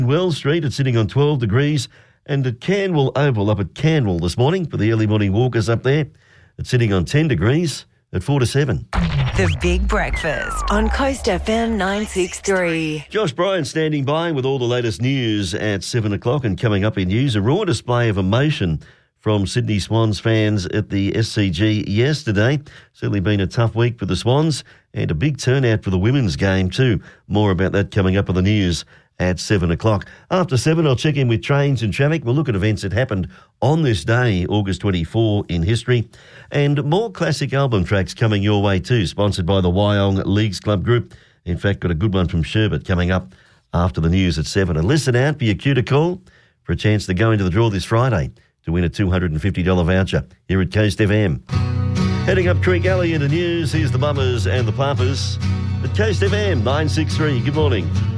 Wells Street, it's sitting on 12 degrees. And at Canwell Oval up at Canwell this morning for the early morning walkers up there, it's sitting on 10 degrees at 4 to 7. The Big Breakfast on Coast FM 963. Josh Bryan standing by with all the latest news at 7 o'clock, and coming up in news, a raw display of emotion from Sydney Swans fans at the SCG yesterday. Certainly been a tough week for the Swans, and a big turnout for the women's game too. More about that coming up on the news at 7 o'clock. After 7, I'll check in with trains and traffic. We'll look at events that happened on this day, August 24 in history. And more classic album tracks coming your way too, sponsored by the Wyong Leagues Club Group. In fact, got a good one from Sherbet coming up after the news at 7. And listen out for your cue to call for a chance to go into the draw this Friday to win a $250 voucher here at Coast FM. Heading up Creek Alley into news, here's the Mummers and the Papas at Coast FM 963. Good morning.